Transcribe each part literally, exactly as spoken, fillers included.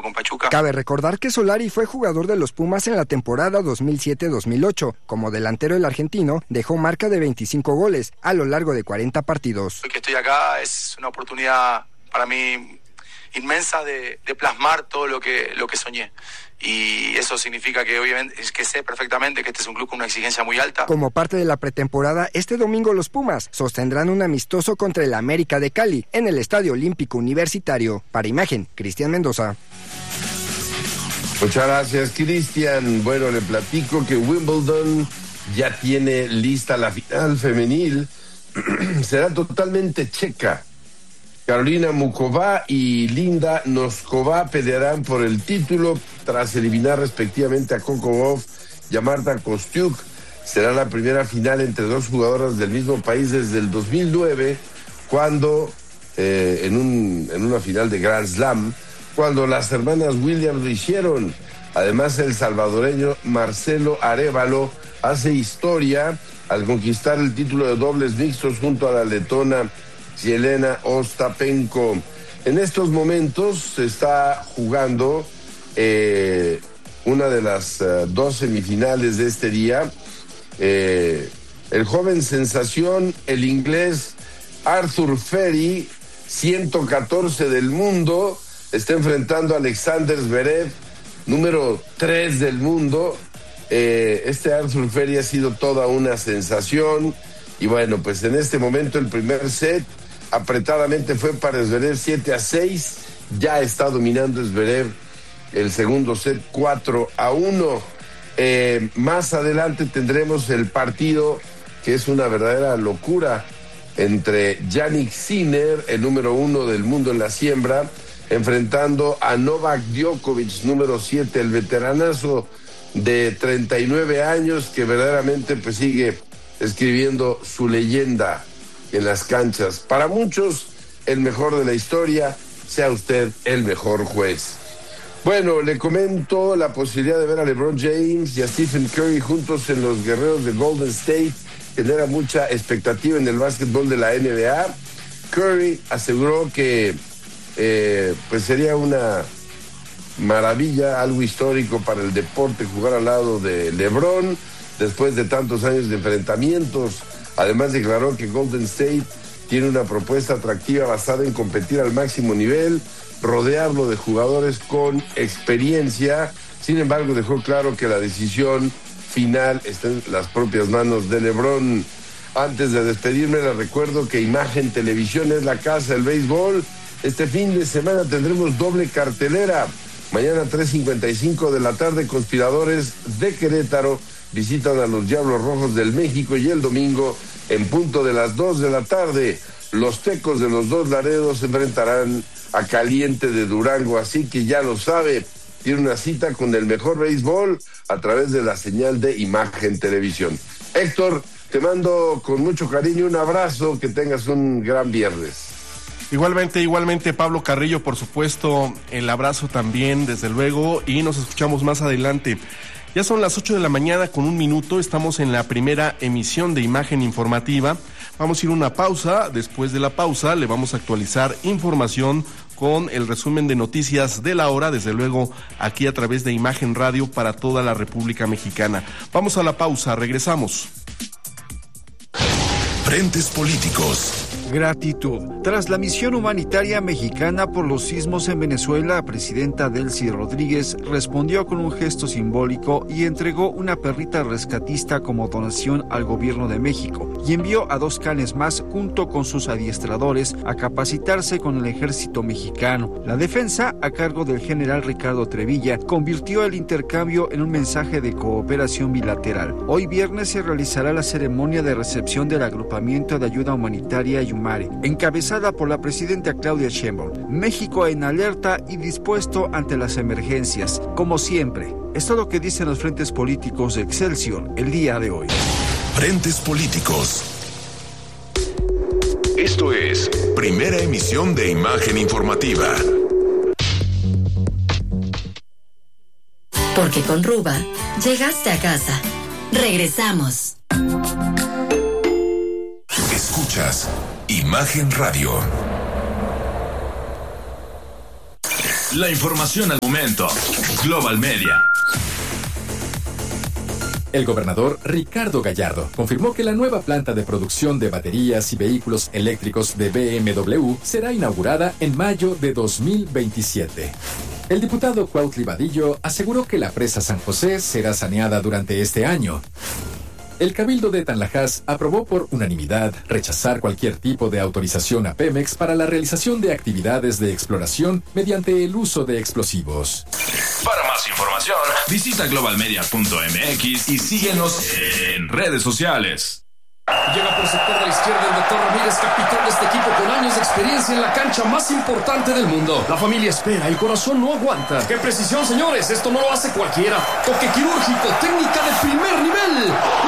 partido con Pachuca. Cabe recordar que Solari fue jugador de los Pumas en la temporada dos mil siete dos mil ocho. Como delantero, el argentino dejó marca de veinticinco goles a lo largo de cuarenta partidos. Hoy que estoy acá es una oportunidad para mí inmensa de, de plasmar todo lo que, lo que soñé. Y eso significa que obviamente es que sé perfectamente que este es un club con una exigencia muy alta. Como parte de la pretemporada, este domingo los Pumas sostendrán un amistoso contra el América de Cali en el Estadio Olímpico Universitario. Para Imagen, Cristian Mendoza. Muchas gracias, Cristian. Bueno, le platico que Wimbledon ya tiene lista la final femenil. Será totalmente checa. Carolina Muchova y Linda Noskova pelearán por el título tras eliminar respectivamente a Coco Gauff y a Marta Kostyuk. Será la primera final entre dos jugadoras del mismo país desde el dos mil nueve, cuando eh, en, un, en una final de Grand Slam, cuando las hermanas Williams lo hicieron. Además, el salvadoreño Marcelo Arévalo hace historia al conquistar el título de dobles mixtos junto a la letona Yelena Ostapenko. En estos momentos se está jugando eh, una de las uh, dos semifinales de este día. Eh, el joven sensación, el inglés Arthur Ferry, ciento catorce del mundo, está enfrentando a Alexander Zverev, número tres del mundo. Eh, este Arthur Ferry ha sido toda una sensación. Y bueno, pues en este momento el primer set apretadamente fue para Zverev siete a seis. Ya está dominando Zverev el segundo set cuatro a uno. Eh, más adelante tendremos el partido que es una verdadera locura entre Jannik Sinner, el número uno del mundo en la siembra, enfrentando a Novak Djokovic, número siete, el veteranazo de treinta y nueve años que verdaderamente pues sigue escribiendo su leyenda en las canchas. Para muchos, el mejor de la historia, sea usted el mejor juez. Bueno, le comento la posibilidad de ver a LeBron James y a Stephen Curry juntos en los guerreros de Golden State. Genera mucha expectativa en el básquetbol de la N B A. Curry aseguró que eh, pues sería una maravilla, algo histórico para el deporte jugar al lado de LeBron después de tantos años de enfrentamientos. Además declaró que Golden State tiene una propuesta atractiva basada en competir al máximo nivel, rodearlo de jugadores con experiencia. Sin embargo, dejó claro que la decisión final está en las propias manos de LeBron. Antes de despedirme, les recuerdo que Imagen Televisión es la casa del béisbol. Este fin de semana tendremos doble cartelera. Mañana tres cincuenta y cinco de la tarde, Conspiradores de Querétaro visitan a los Diablos Rojos del México, y el domingo, en punto de las dos de la tarde, los Tecos de los Dos Laredos se enfrentarán a Caliente de Durango. Así que ya lo sabe, tiene una cita con el mejor béisbol a través de la señal de Imagen Televisión. Héctor, te mando con mucho cariño un abrazo, que tengas un gran viernes. Igualmente, igualmente, Pablo Carrillo, por supuesto, el abrazo también, desde luego, y nos escuchamos más adelante. Ya son las ocho de la mañana con un minuto, estamos en la primera emisión de Imagen Informativa. Vamos a ir a una pausa, después de la pausa le vamos a actualizar información con el resumen de noticias de la hora, desde luego aquí a través de Imagen Radio para toda la República Mexicana. Vamos a la pausa, regresamos. Frentes políticos. Gratitud. Tras la misión humanitaria mexicana por los sismos en Venezuela, la presidenta Delcy Rodríguez respondió con un gesto simbólico y entregó una perrita rescatista como donación al gobierno de México, y envió a dos canes más junto con sus adiestradores a capacitarse con el ejército mexicano. La defensa, a cargo del general Ricardo Trevilla, convirtió el intercambio en un mensaje de cooperación bilateral. Hoy viernes se realizará la ceremonia de recepción del agrupamiento de ayuda humanitaria Yumare, encabezada por la presidenta Claudia Sheinbaum. México en alerta y dispuesto ante las emergencias, como siempre. Es todo lo que dicen los frentes políticos de Excelsior el día de hoy. Frentes políticos. Esto es Primera Emisión de Imagen Informativa. Porque con Ruba llegaste a casa. Regresamos. Escuchas Imagen Radio. La información al momento. Global Media. El gobernador Ricardo Gallardo confirmó que la nueva planta de producción de baterías y vehículos eléctricos de B M W será inaugurada en mayo de dos mil veintisiete. El diputado Cuautli Vadillo aseguró que la presa San José será saneada durante este año. El Cabildo de Tanlajas aprobó por unanimidad rechazar cualquier tipo de autorización a Pemex para la realización de actividades de exploración mediante el uso de explosivos. Para más información, visita global media punto m x y síguenos en redes sociales. Llega por sector de la izquierda el doctor Ramírez, capitán de este equipo con años de experiencia en la cancha más importante del mundo. La familia espera, el corazón no aguanta. ¡Qué precisión, señores! Esto no lo hace cualquiera. Toque quirúrgico, técnica de primer nivel.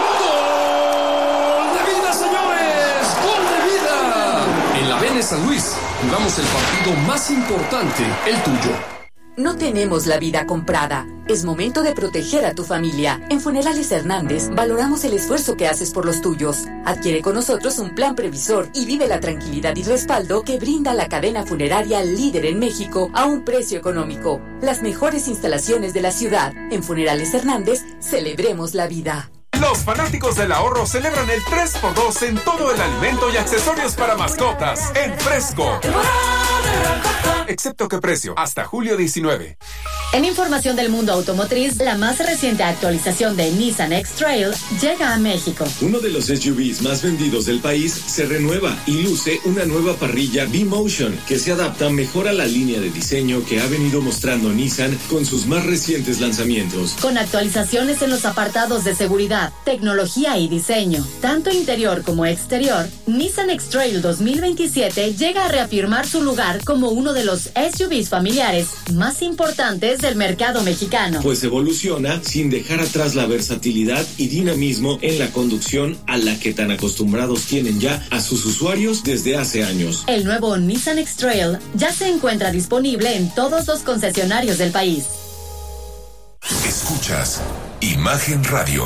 ¡Gol de vida, señores! ¡Gol de vida! En la B N San Luis jugamos el partido más importante, el tuyo. No tenemos la vida comprada. Es momento de proteger a tu familia. En Funerales Hernández valoramos el esfuerzo que haces por los tuyos. Adquiere con nosotros un plan previsor y vive la tranquilidad y respaldo que brinda la cadena funeraria líder en México a un precio económico. Las mejores instalaciones de la ciudad. En Funerales Hernández, celebremos la vida. Los fanáticos del ahorro celebran el tres por dos en todo el alimento y accesorios para mascotas en Fresco. Excepto que precio, hasta julio diecinueve. En información del mundo automotriz, la más reciente actualización de Nissan X-Trail llega a México. Uno de los S U Vs más vendidos del país se renueva y luce una nueva parrilla V-Motion que se adapta mejor a la línea de diseño que ha venido mostrando Nissan con sus más recientes lanzamientos. Con actualizaciones en los apartados de seguridad, tecnología y diseño, tanto interior como exterior, Nissan X-Trail dos mil veintisiete llega a reafirmar su lugar como uno de los S U Vs familiares más importantes del mercado mexicano. Pues evoluciona sin dejar atrás la versatilidad y dinamismo en la conducción a la que tan acostumbrados tienen ya a sus usuarios desde hace años. El nuevo Nissan X-Trail ya se encuentra disponible en todos los concesionarios del país. Escuchas Imagen Radio.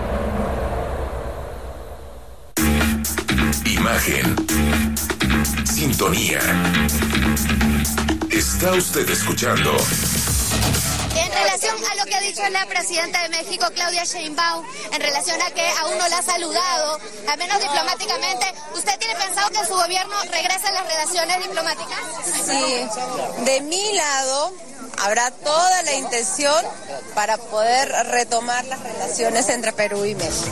Imagen. Sintonía. Está usted escuchando. En relación a lo que ha dicho la presidenta de México, Claudia Sheinbaum, en relación a que aún no la ha saludado, al menos diplomáticamente, ¿usted tiene pensado que su gobierno regrese a las relaciones diplomáticas? Sí, de mi lado habrá toda la intención para poder retomar las relaciones entre Perú y México.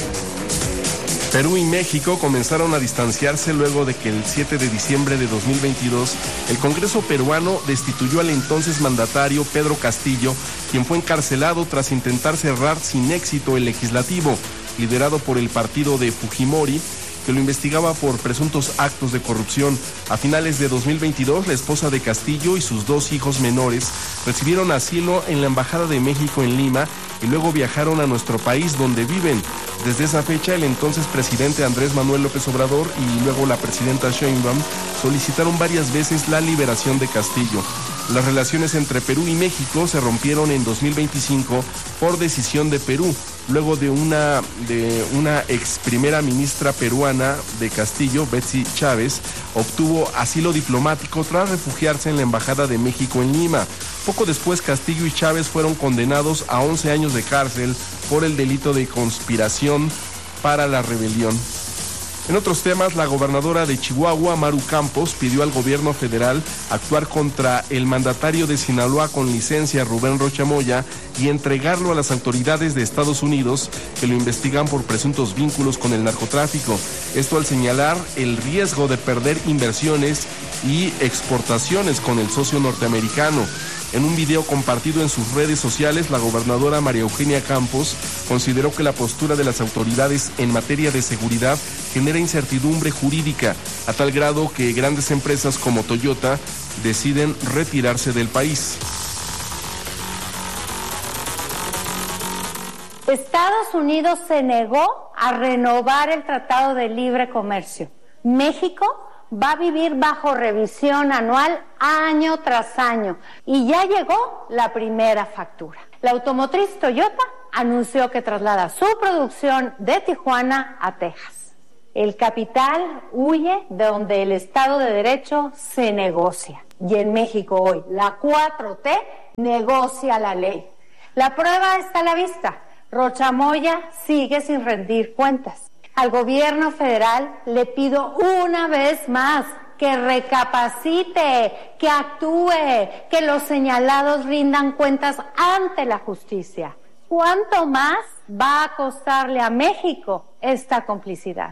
Perú y México comenzaron a distanciarse luego de que el siete de diciembre de dos mil veintidós el Congreso peruano destituyó al entonces mandatario Pedro Castillo, quien fue encarcelado tras intentar cerrar sin éxito el legislativo, liderado por el partido de Fujimori, que lo investigaba por presuntos actos de corrupción. A finales de dos mil veintidós, la esposa de Castillo y sus dos hijos menores recibieron asilo en la Embajada de México en Lima y luego viajaron a nuestro país donde viven. Desde esa fecha, el entonces presidente Andrés Manuel López Obrador y luego la presidenta Sheinbaum solicitaron varias veces la liberación de Castillo. Las relaciones entre Perú y México se rompieron en dos mil veinticinco por decisión de Perú, luego de una, de una ex primera ministra peruana de Castillo, Betsy Chávez, obtuvo asilo diplomático tras refugiarse en la Embajada de México en Lima. Poco después, Castillo y Chávez fueron condenados a once años de cárcel por el delito de conspiración para la rebelión. En otros temas, la gobernadora de Chihuahua, Maru Campos, pidió al gobierno federal actuar contra el mandatario de Sinaloa con licencia, Rubén Rocha Moya, y entregarlo a las autoridades de Estados Unidos que lo investigan por presuntos vínculos con el narcotráfico. Esto al señalar el riesgo de perder inversiones y exportaciones con el socio norteamericano. En un video compartido en sus redes sociales, la gobernadora María Eugenia Campos consideró que la postura de las autoridades en materia de seguridad genera incertidumbre jurídica, a tal grado que grandes empresas como Toyota deciden retirarse del país. Estados Unidos se negó a renovar el Tratado de Libre Comercio. México va a vivir bajo revisión anual año tras año y ya llegó la primera factura. La automotriz Toyota anunció que traslada su producción de Tijuana a Texas. El capital huye de donde el Estado de Derecho se negocia. Y en México hoy, la cuatro T negocia la ley. La prueba está a la vista. Rocha Moya sigue sin rendir cuentas. Al gobierno federal le pido una vez más que recapacite, que actúe, que los señalados rindan cuentas ante la justicia. ¿Cuánto más va a costarle a México esta complicidad?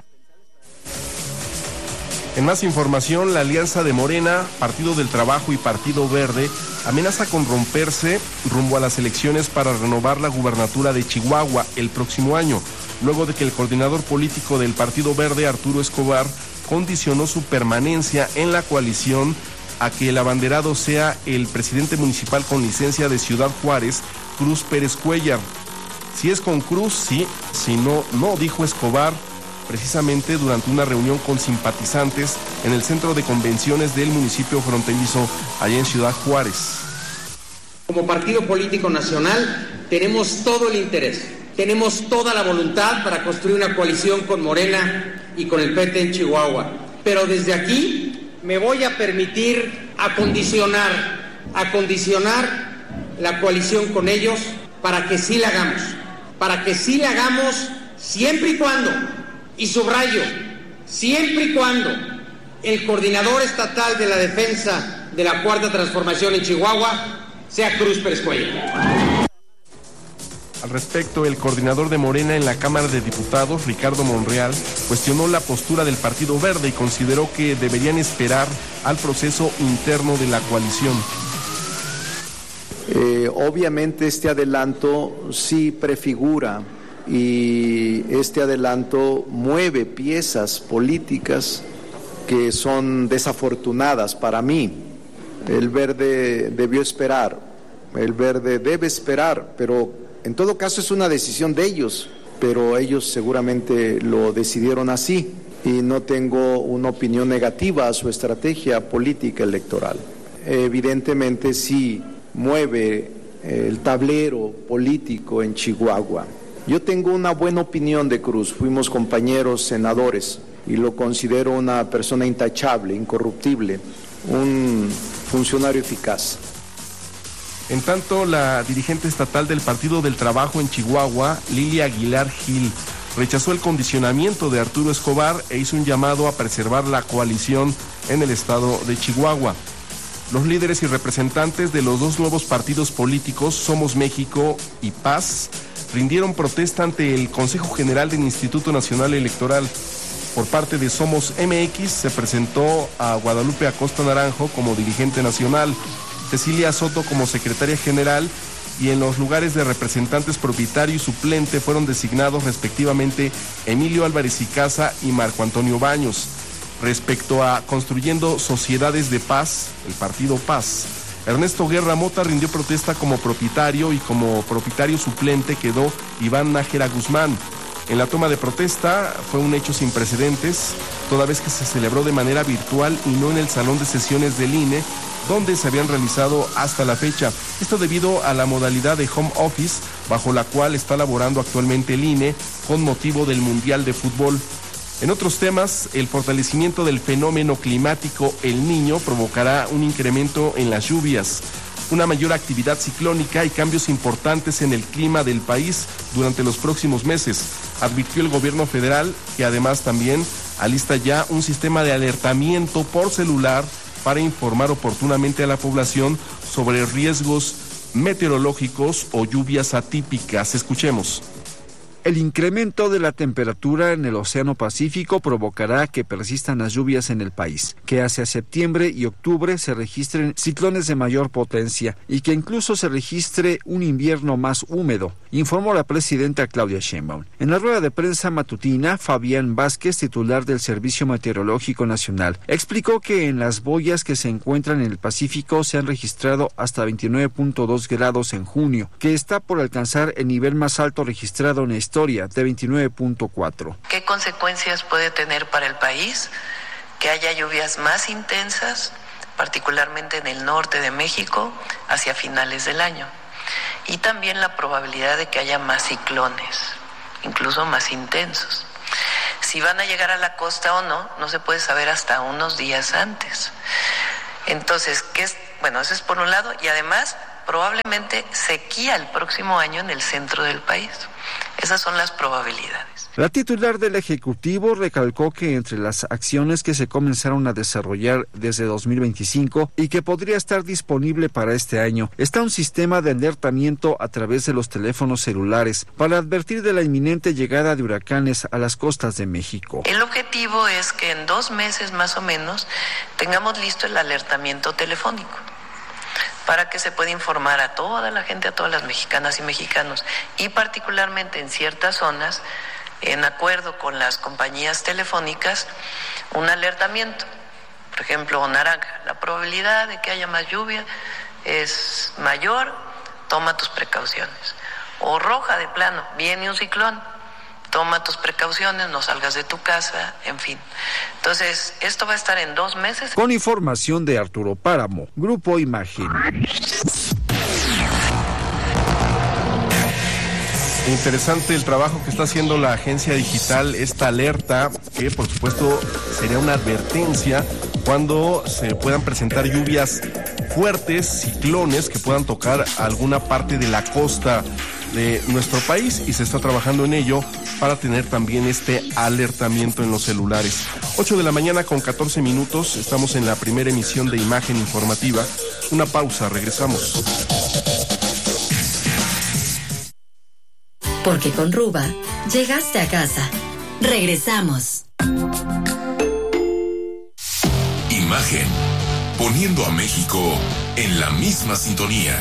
En más información, la alianza de Morena, Partido del Trabajo y Partido Verde amenaza con romperse rumbo a las elecciones para renovar la gubernatura de Chihuahua el próximo año, luego de que el coordinador político del Partido Verde, Arturo Escobar, condicionó su permanencia en la coalición a que el abanderado sea el presidente municipal con licencia de Ciudad Juárez, Cruz Pérez Cuellar. Si es con Cruz, sí, si no, no, dijo Escobar, precisamente durante una reunión con simpatizantes en el centro de convenciones del municipio fronterizo allá en Ciudad Juárez. Como partido político nacional tenemos todo el interés, tenemos toda la voluntad para construir una coalición con Morena y con el P T en Chihuahua, pero desde aquí me voy a permitir acondicionar, acondicionar la coalición con ellos para que sí la hagamos, para que sí la hagamos siempre y cuando, y subrayo, siempre y cuando el coordinador estatal de la defensa de la Cuarta Transformación en Chihuahua sea Cruz Pérez Cuellar. Al respecto, el coordinador de Morena en la Cámara de Diputados, Ricardo Monreal, cuestionó la postura del Partido Verde y consideró que deberían esperar al proceso interno de la coalición. Eh, obviamente este adelanto sí prefigura y este adelanto mueve piezas políticas que son desafortunadas para mí. El Verde debió esperar, el Verde debe esperar, pero en todo caso es una decisión de ellos, pero ellos seguramente lo decidieron así y no tengo una opinión negativa a su estrategia política electoral. Evidentemente sí mueve el tablero político en Chihuahua. Yo tengo una buena opinión de Cruz, fuimos compañeros senadores y lo considero una persona intachable, incorruptible, un funcionario eficaz. En tanto, la dirigente estatal del Partido del Trabajo en Chihuahua, Lilia Aguilar Gil, rechazó el condicionamiento de Arturo Escobar e hizo un llamado a preservar la coalición en el estado de Chihuahua. Los líderes y representantes de los dos nuevos partidos políticos, Somos México y Paz, rindieron protesta ante el Consejo General del Instituto Nacional Electoral. Por parte de Somos M X se presentó a Guadalupe Acosta Naranjo como dirigente nacional, Cecilia Soto como secretaria general y en los lugares de representantes propietario y suplente fueron designados respectivamente Emilio Álvarez y Casa y Marco Antonio Baños. Respecto a Construyendo Sociedades de Paz, el partido Paz, Ernesto Guerra Mota rindió protesta como propietario y como propietario suplente quedó Iván Nájera Guzmán. En la toma de protesta fue un hecho sin precedentes, toda vez que se celebró de manera virtual y no en el salón de sesiones del I N E, donde se habían realizado hasta la fecha. Esto debido a la modalidad de home office, bajo la cual está laborando actualmente el I N E con motivo del Mundial de Fútbol. En otros temas, el fortalecimiento del fenómeno climático El Niño provocará un incremento en las lluvias, una mayor actividad ciclónica y cambios importantes en el clima del país durante los próximos meses, advirtió el gobierno federal, que además también alista ya un sistema de alertamiento por celular para informar oportunamente a la población sobre riesgos meteorológicos o lluvias atípicas. Escuchemos. El incremento de la temperatura en el Océano Pacífico provocará que persistan las lluvias en el país, que hacia septiembre y octubre se registren ciclones de mayor potencia y que incluso se registre un invierno más húmedo, informó la presidenta Claudia Sheinbaum. En la rueda de prensa matutina, Fabián Vázquez, titular del Servicio Meteorológico Nacional, explicó que en las boyas que se encuentran en el Pacífico se han registrado hasta veintinueve punto dos grados en junio, que está por alcanzar el nivel más alto registrado en la historia de veintinueve punto cuatro. ¿Qué consecuencias puede tener para el país que haya lluvias más intensas, particularmente en el norte de México, hacia finales del año? Y también la probabilidad de que haya más ciclones, incluso más intensos. Si van a llegar a la costa o no, no se puede saber hasta unos días antes. Entonces, ¿qué es? Bueno, eso es por un lado, y además probablemente sequía el próximo año en el centro del país. Esas son las probabilidades. La titular del Ejecutivo recalcó que entre las acciones que se comenzaron a desarrollar desde dos mil veinticinco y que podría estar disponible para este año, está un sistema de alertamiento a través de los teléfonos celulares para advertir de la inminente llegada de huracanes a las costas de México. El objetivo es que en dos meses más o menos tengamos listo el alertamiento telefónico, para que se pueda informar a toda la gente, a todas las mexicanas y mexicanos, y particularmente en ciertas zonas, en acuerdo con las compañías telefónicas, un alertamiento. Por ejemplo, naranja, la probabilidad de que haya más lluvia es mayor, toma tus precauciones. O roja, de plano, viene un ciclón, toma tus precauciones, no salgas de tu casa, en fin. Entonces, esto va a estar en dos meses. Con información de Arturo Páramo, Grupo Imagen. Interesante el trabajo que está haciendo la agencia digital, esta alerta que por supuesto sería una advertencia cuando se puedan presentar lluvias fuertes, ciclones que puedan tocar alguna parte de la costa de nuestro país, y se está trabajando en ello para tener también este alertamiento en los celulares. ocho de la mañana con catorce minutos, estamos en la primera emisión de Imagen Informativa. Una pausa, regresamos. Porque con Ruba llegaste a casa. Regresamos. Imagen, poniendo a México en la misma sintonía.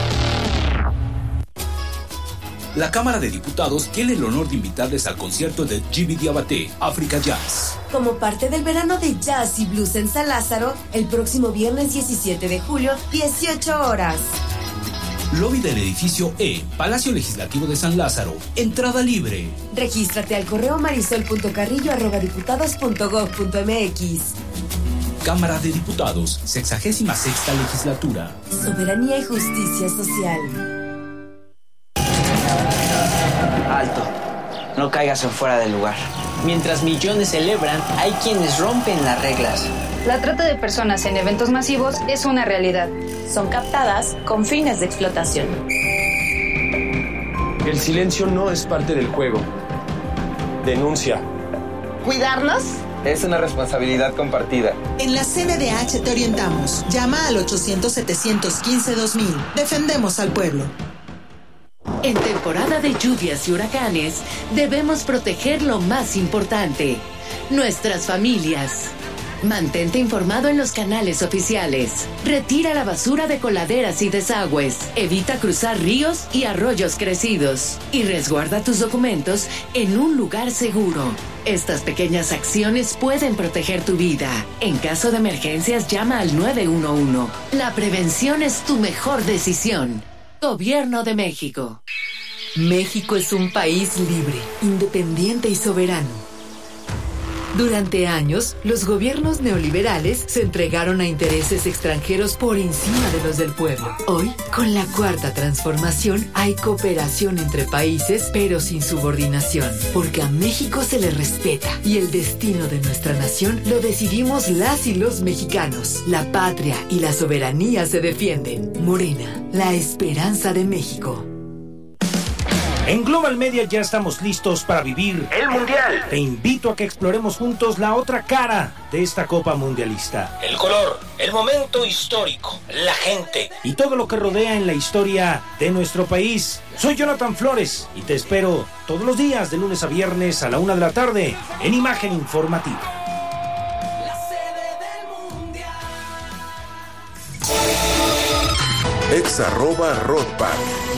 La Cámara de Diputados tiene el honor de invitarles al concierto de Djiby Diabaté, Africa Jazz. Como parte del verano de jazz y blues en San Lázaro, el próximo viernes diecisiete de julio, dieciocho horas. Lobby del edificio E, Palacio Legislativo de San Lázaro. Entrada libre. Regístrate al correo marisol punto carrillo arroba diputados punto gob punto mx. Cámara de Diputados, sexagésima sexta legislatura. Soberanía y justicia social. Alto, no caigas en fuera del lugar. Mientras millones celebran, hay quienes rompen las reglas. La trata de personas en eventos masivos es una realidad. Son captadas con fines de explotación. El silencio no es parte del juego. Denuncia. ¿Cuidarnos? Es una responsabilidad compartida. En la C N D H te orientamos. Llama al ochocientos, setecientos quince, dos mil. Defendemos al pueblo. En temporada de lluvias y huracanes, debemos proteger lo más importante, nuestras familias. Mantente informado en los canales oficiales. Retira la basura de coladeras y desagües. Evita cruzar ríos y arroyos crecidos. Y resguarda tus documentos en un lugar seguro. Estas pequeñas acciones pueden proteger tu vida. En caso de emergencias, llama al nueve uno uno. La prevención es tu mejor decisión. Gobierno de México. México es un país libre, independiente y soberano. Durante años, los gobiernos neoliberales se entregaron a intereses extranjeros por encima de los del pueblo. Hoy, con la cuarta transformación, hay cooperación entre países, pero sin subordinación, porque a México se le respeta y el destino de nuestra nación lo decidimos las y los mexicanos. La patria y la soberanía se defienden. Morena, la esperanza de México. En Global Media ya estamos listos para vivir el Mundial. Te invito a que exploremos juntos la otra cara de esta Copa Mundialista. El color, el momento histórico, la gente y todo lo que rodea en la historia de nuestro país. Soy Jonathan Flores y te espero todos los días de lunes a viernes a la una de la tarde en Imagen Informativa. Ex arroba Rodpack.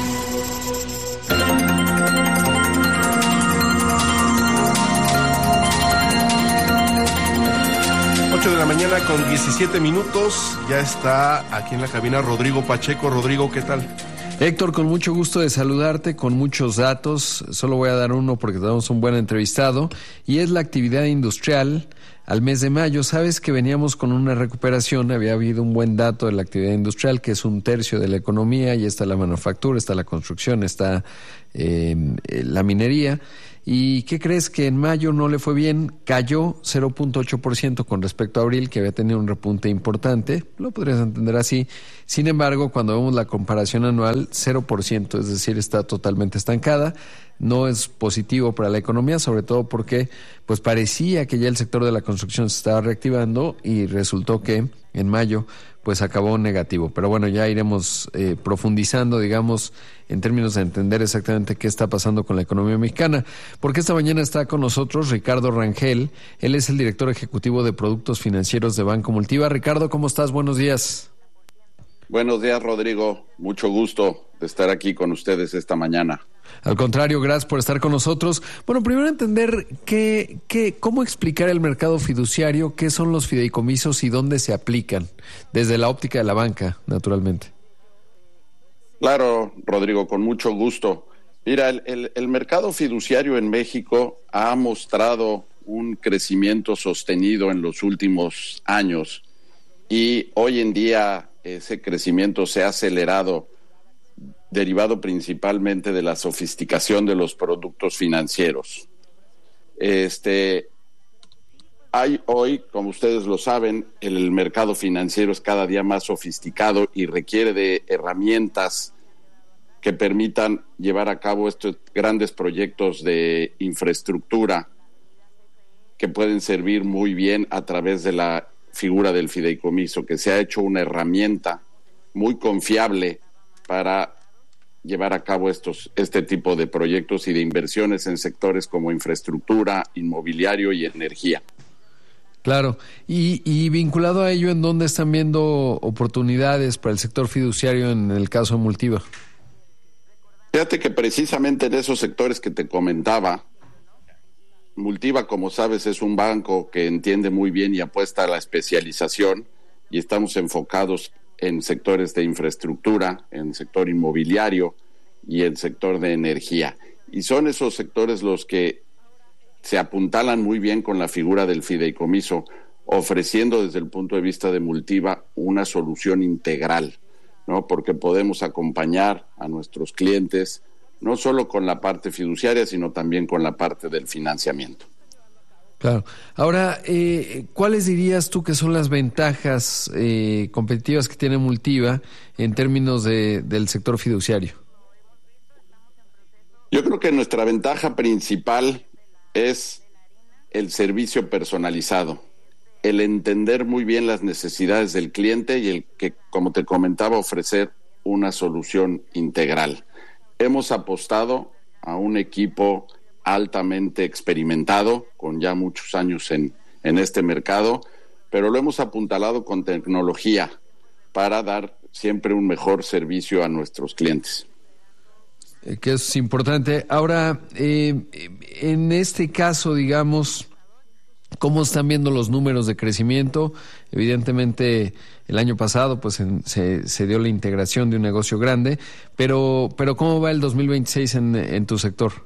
ocho de la mañana con diecisiete minutos, ya está aquí en la cabina Rodrigo Pacheco. Rodrigo, ¿qué tal? Héctor, con mucho gusto de saludarte, con muchos datos. Solo voy a dar uno porque tenemos un buen entrevistado, y es la actividad industrial al mes de mayo. Sabes que veníamos con una recuperación, había habido un buen dato de la actividad industrial, que es un tercio de la economía, y está la manufactura, está la construcción, está eh, la minería. ¿Y qué crees? Que en mayo no le fue bien, cayó cero punto ocho por ciento con respecto a abril, que había tenido un repunte importante, lo podrías entender así. Sin embargo, cuando vemos la comparación anual, cero por ciento, es decir, está totalmente estancada. No es positivo para la economía, sobre todo porque pues parecía que ya el sector de la construcción se estaba reactivando y resultó que en mayo pues acabó negativo. Pero bueno, ya iremos eh, profundizando, digamos, en términos de entender exactamente qué está pasando con la economía mexicana. Porque esta mañana está con nosotros Ricardo Rangel. Él es el director ejecutivo de productos financieros de Banco Multiva. Ricardo, ¿cómo estás? Buenos días. Buenos días, Rodrigo. Mucho gusto de estar aquí con ustedes esta mañana. Al contrario, gracias por estar con nosotros. Bueno, primero entender qué, qué, cómo explicar el mercado fiduciario, qué son los fideicomisos y dónde se aplican, desde la óptica de la banca, naturalmente. Claro, Rodrigo, con mucho gusto. Mira, el, el, el mercado fiduciario en México ha mostrado un crecimiento sostenido en los últimos años y hoy en día ese crecimiento se ha acelerado, derivado principalmente de la sofisticación de los productos financieros. Este, hay hoy, como ustedes lo saben, el mercado financiero es cada día más sofisticado y requiere de herramientas que permitan llevar a cabo estos grandes proyectos de infraestructura que pueden servir muy bien a través de la figura del fideicomiso, que se ha hecho una herramienta muy confiable para llevar a cabo estos este tipo de proyectos y de inversiones en sectores como infraestructura, inmobiliario y energía. Claro, y, y vinculado a ello, ¿en dónde están viendo oportunidades para el sector fiduciario en el caso de Multiva? Fíjate que precisamente en esos sectores que te comentaba, Multiva, como sabes, es un banco que entiende muy bien y apuesta a la especialización, y estamos enfocados en sectores de infraestructura, en sector inmobiliario y en sector de energía. Y son esos sectores los que se apuntalan muy bien con la figura del fideicomiso, ofreciendo desde el punto de vista de Multiva una solución integral, ¿no? Porque podemos acompañar a nuestros clientes no solo con la parte fiduciaria, sino también con la parte del financiamiento. Claro. Ahora, eh, ¿cuáles dirías tú que son las ventajas eh, competitivas que tiene Multiva en términos de, del sector fiduciario? Yo creo que nuestra ventaja principal es el servicio personalizado, el entender muy bien las necesidades del cliente y el que, como te comentaba, ofrecer una solución integral. Hemos apostado a un equipo altamente experimentado, con ya muchos años en, en este mercado, pero lo hemos apuntalado con tecnología para dar siempre un mejor servicio a nuestros clientes. Eh, que es importante. Ahora, eh, en este caso, digamos, ¿cómo están viendo los números de crecimiento? Evidentemente, el año pasado pues en, se, se dio la integración de un negocio grande, pero, pero ¿cómo va el dos mil veintiséis en, en tu sector?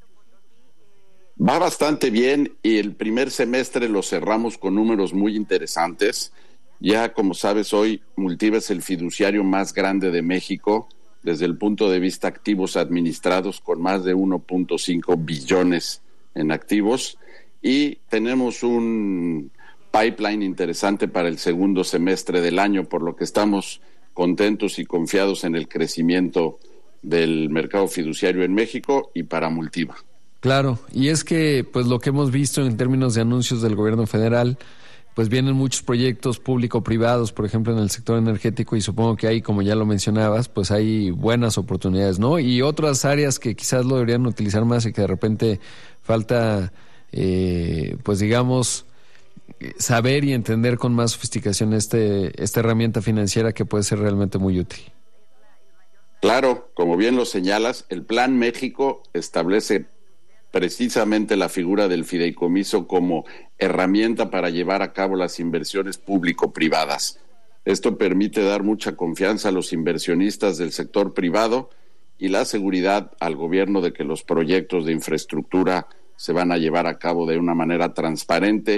Va bastante bien y el primer semestre lo cerramos con números muy interesantes. Ya como sabes, hoy Multiva es el fiduciario más grande de México desde el punto de vista activos administrados, con más de uno punto cinco billones en activos, y tenemos un pipeline interesante para el segundo semestre del año, por lo que estamos contentos y confiados en el crecimiento del mercado fiduciario en México y para Multiva. Claro, y es que pues lo que hemos visto en términos de anuncios del gobierno federal, pues vienen muchos proyectos público-privados, por ejemplo, en el sector energético, y supongo que ahí, como ya lo mencionabas, pues hay buenas oportunidades, ¿no? Y otras áreas que quizás lo deberían utilizar más y que de repente falta, eh, pues digamos, saber y entender con más sofisticación este esta herramienta financiera que puede ser realmente muy útil. Claro, como bien lo señalas, el Plan México establece precisamente la figura del fideicomiso como herramienta para llevar a cabo las inversiones público-privadas. Esto permite dar mucha confianza a los inversionistas del sector privado y la seguridad al gobierno de que los proyectos de infraestructura se van a llevar a cabo de una manera transparente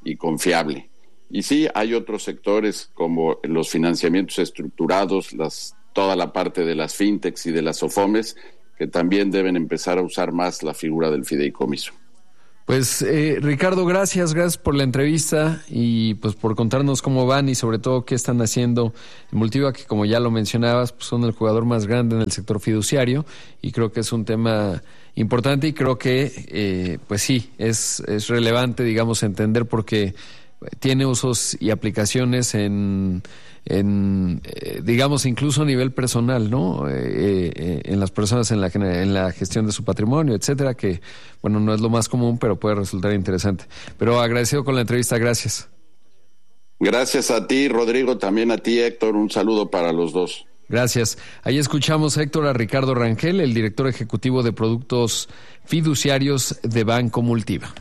y confiable. Y sí, hay otros sectores como los financiamientos estructurados, las, toda la parte de las fintechs y de las SOFOMES, que también deben empezar a usar más la figura del fideicomiso. Pues eh, Ricardo, gracias, gracias por la entrevista y pues por contarnos cómo van y sobre todo qué están haciendo en Multiva, que como ya lo mencionabas, pues son el jugador más grande en el sector fiduciario y creo que es un tema importante y creo que eh, pues sí, es, es relevante, digamos, entender porque tiene usos y aplicaciones en, en eh, digamos, incluso a nivel personal, ¿no? Eh, eh, en las personas en la, en la gestión de su patrimonio, etcétera, que, bueno, no es lo más común, pero puede resultar interesante. Pero agradecido con la entrevista, gracias. Gracias a ti, Rodrigo, también a ti, Héctor, un saludo para los dos. Gracias. Ahí escuchamos, Héctor, a Ricardo Rangel, el director ejecutivo de productos fiduciarios de Banco Multiva.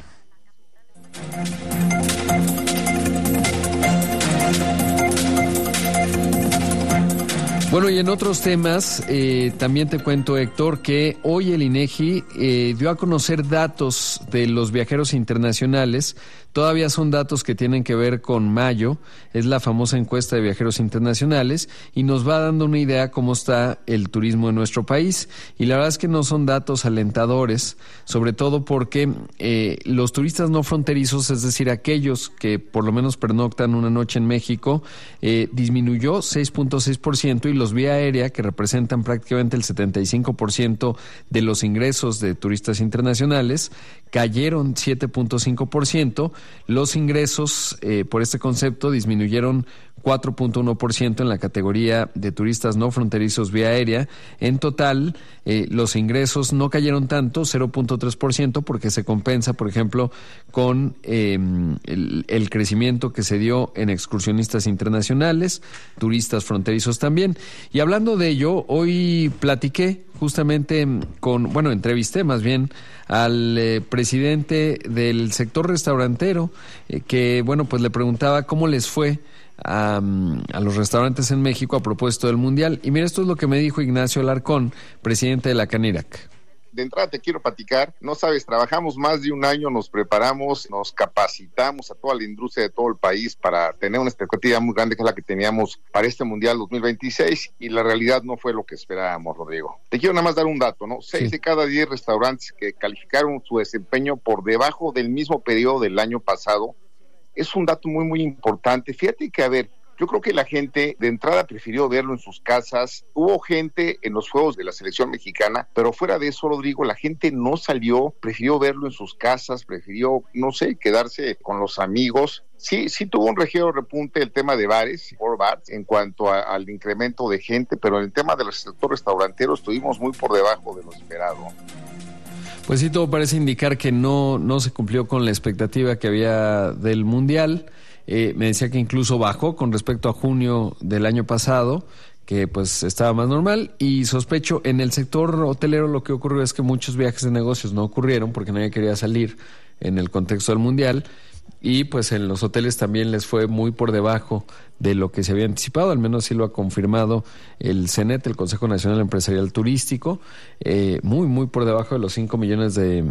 Bueno, y en otros temas, eh, también te cuento, Héctor, que hoy el INEGI eh, dio a conocer datos de los viajeros internacionales. Todavía son datos que tienen que ver con mayo, es la famosa encuesta de viajeros internacionales y nos va dando una idea cómo está el turismo en nuestro país. Y la verdad es que no son datos alentadores, sobre todo porque eh, los turistas no fronterizos, es decir, aquellos que por lo menos pernoctan una noche en México, eh, disminuyó seis punto seis por ciento y los vía aérea, que representan prácticamente el setenta y cinco por ciento de los ingresos de turistas internacionales, cayeron siete punto cinco por ciento. Los ingresos eh, por este concepto disminuyeron cuatro punto uno por ciento en la categoría de turistas no fronterizos vía aérea. En total, eh, los ingresos no cayeron tanto, cero punto tres por ciento, porque se compensa, por ejemplo, con eh, el, el crecimiento que se dio en excursionistas internacionales, turistas fronterizos también. Y hablando de ello, hoy platiqué justamente con, bueno, entrevisté más bien al eh, presidente del sector restaurantero, eh, que, bueno, pues le preguntaba cómo les fue A, a los restaurantes en México a propósito del Mundial. Y mira, esto es lo que me dijo Ignacio Alarcón, presidente de la Canirac. De entrada te quiero platicar, no sabes, trabajamos más de un año, nos preparamos, nos capacitamos a toda la industria de todo el país para tener una expectativa muy grande que es la que teníamos para este Mundial dos mil veintiséis y la realidad no fue lo que esperábamos, Rodrigo. Te quiero nada más dar un dato, ¿no? Seis sí. de cada diez restaurantes que calificaron su desempeño por debajo del mismo periodo del año pasado. Es un dato muy, muy importante. Fíjate que, a ver, yo creo que la gente de entrada prefirió verlo en sus casas. Hubo gente en los juegos de la selección mexicana, pero fuera de eso, Rodrigo, la gente no salió, prefirió verlo en sus casas, prefirió, no sé, quedarse con los amigos. Sí, sí tuvo un ligero repunte el tema de bares, por bars, en cuanto a, al incremento de gente, pero en el tema del sector restaurantero estuvimos muy por debajo de lo esperado. Pues sí, todo parece indicar que no, no se cumplió con la expectativa que había del Mundial. Eh, me decía que incluso bajó con respecto a junio del año pasado, que pues estaba más normal, y sospecho en el sector hotelero lo que ocurrió es que muchos viajes de negocios no ocurrieron porque nadie quería salir en el contexto del Mundial, y pues en los hoteles también les fue muy por debajo de lo que se había anticipado, al menos sí lo ha confirmado el CENET, el Consejo Nacional Empresarial Turístico, eh, muy, muy por debajo de los cinco millones de,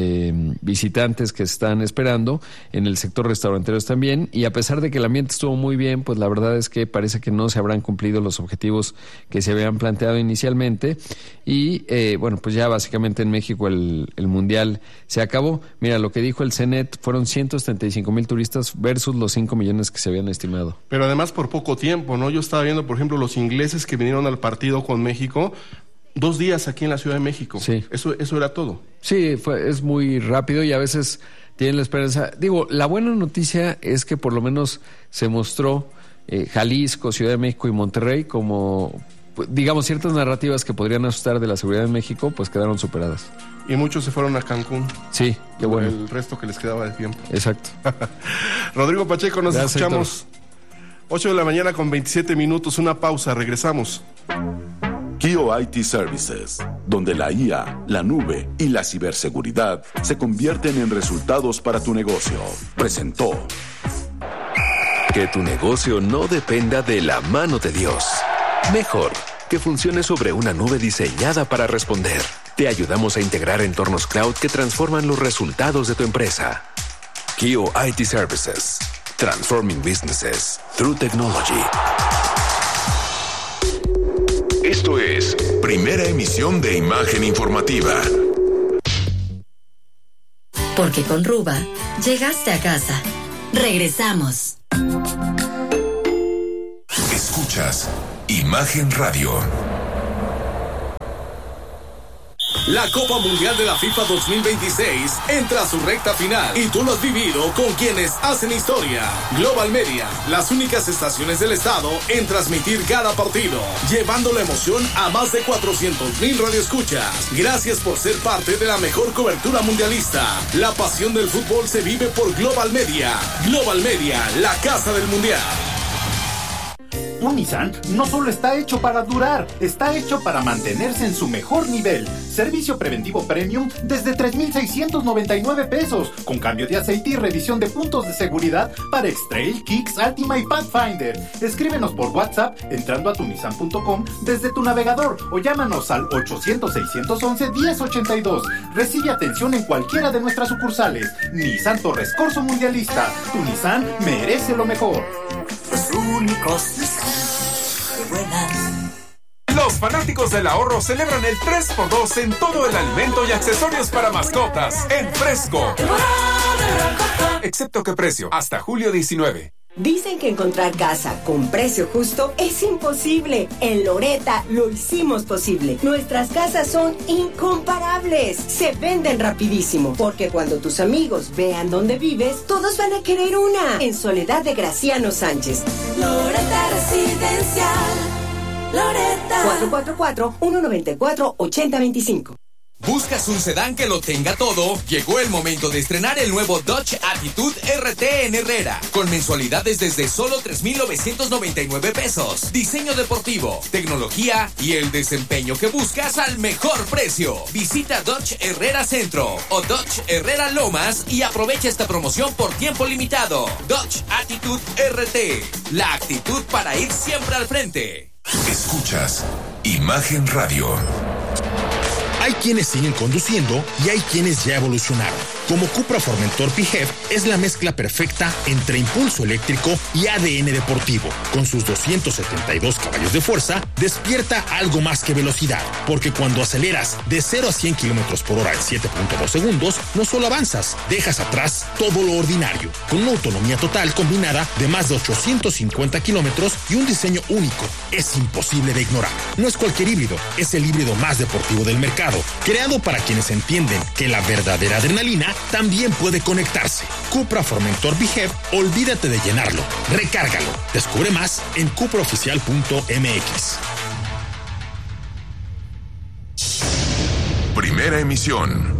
de visitantes que están esperando, en el sector restaurantero también, y a pesar de que el ambiente estuvo muy bien, pues la verdad es que parece que no se habrán cumplido los objetivos que se habían planteado inicialmente, y eh, bueno, pues ya básicamente en México el, el Mundial se acabó. Mira, lo que dijo el CENET fueron ciento setenta y cinco mil turistas versus los cinco millones que se habían estimado. Pero además por poco tiempo, ¿no? Yo estaba viendo, por ejemplo, los ingleses que vinieron al partido con México, dos días aquí en la Ciudad de México. Sí. Eso, eso era todo. Sí, fue, es muy rápido y a veces tienen la esperanza. Digo, la buena noticia es que por lo menos se mostró eh, Jalisco, Ciudad de México y Monterrey como, digamos, ciertas narrativas que podrían asustar de la seguridad en México, pues quedaron superadas. Y muchos se fueron a Cancún. Sí, qué bueno. El resto que les quedaba de tiempo. Exacto. Rodrigo Pacheco, nos Gracias, escuchamos. Héctor. ocho de la mañana con veintisiete minutos, una pausa, regresamos. Kio I T Services, donde la I A, la nube y la ciberseguridad se convierten en resultados para tu negocio. Presentó. Que tu negocio no dependa de la mano de Dios. Mejor, que funcione sobre una nube diseñada para responder. Te ayudamos a integrar entornos cloud que transforman los resultados de tu empresa. Kio I T Services. Transforming businesses through technology. Esto es Primera Emisión de Imagen Informativa. Porque con Ruba, llegaste a casa. Regresamos. Escuchas Imagen Radio. La Copa Mundial de la FIFA dos mil veintiséis entra a su recta final y tú lo has vivido con quienes hacen historia. Global Media, las únicas estaciones del estado en transmitir cada partido, llevando la emoción a más de cuatrocientos mil radioescuchas. Gracias por ser parte de la mejor cobertura mundialista. La pasión del fútbol se vive por Global Media. Global Media, la casa del mundial. Un Nissan no solo está hecho para durar, está hecho para mantenerse en su mejor nivel. Servicio preventivo premium desde tres mil seiscientos noventa y nueve pesos, con cambio de aceite y revisión de puntos de seguridad para X-Trail, Kicks, Altima y Pathfinder. Escríbenos por WhatsApp entrando a tu nissan punto com desde tu navegador o llámanos al ochocientos, seiscientos once, diez ochenta y dos. Recibe atención en cualquiera de nuestras sucursales. Nissan Torres Corso Mundialista. Tu Nissan merece lo mejor. Los únicos Los fanáticos del ahorro celebran el tres por dos en todo el alimento y accesorios para mascotas en Fresco. Excepto que precio, hasta julio diecinueve. Dicen que encontrar casa con precio justo es imposible. En Loretta lo hicimos posible. Nuestras casas son incomparables. Se venden rapidísimo. Porque cuando tus amigos vean dónde vives, todos van a querer una. En Soledad de Graciano Sánchez. Loretta Residencial. Loretta. cuatro cuatro cuatro, uno nueve cuatro, ocho cero dos cinco. ¿Buscas un sedán que lo tenga todo? Llegó el momento de estrenar el nuevo Dodge Attitude R T en Herrera, con mensualidades desde solo tres mil novecientos noventa y nueve pesos. Diseño deportivo, tecnología y el desempeño que buscas al mejor precio. Visita Dodge Herrera Centro o Dodge Herrera Lomas y aprovecha esta promoción por tiempo limitado. Dodge Attitude R T, la actitud para ir siempre al frente. Escuchas Imagen Radio. Hay quienes siguen conduciendo y hay quienes ya evolucionaron. Como Cupra Formentor P H E V es la mezcla perfecta entre impulso eléctrico y A D N deportivo. Con sus doscientos setenta y dos caballos de fuerza, despierta algo más que velocidad. Porque cuando aceleras de cero a cien kilómetros por hora en siete punto dos segundos, no solo avanzas, dejas atrás todo lo ordinario. Con una autonomía total combinada de más de ochocientos cincuenta kilómetros y un diseño único, es imposible de ignorar. No es cualquier híbrido, es el híbrido más deportivo del mercado, creado para quienes entienden que la verdadera adrenalina también puede conectarse. Cupra Formentor B G E V, olvídate de llenarlo, recárgalo. Descubre más en cupra oficial punto m x. Primera emisión.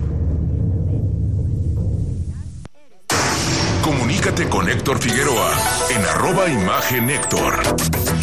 Comunícate con Héctor Figueroa en arroba Imagen Héctor.